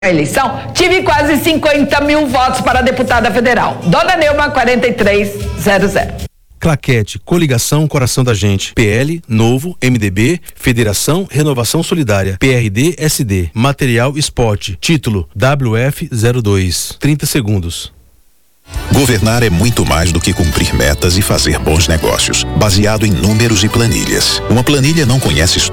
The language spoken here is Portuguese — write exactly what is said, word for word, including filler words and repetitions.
A eleição, tive quase cinquenta mil votos para a deputada federal. Dona Neuma, quarenta e três zero zero. Claquete, Coligação Coração da Gente, P L, Novo, M D B, Federação Renovação Solidária, P R D S D, Material Esporte, título W F zero dois, trinta segundos. Governar é muito mais do que cumprir metas e fazer bons negócios, baseado em números e planilhas. Uma planilha não conhece história.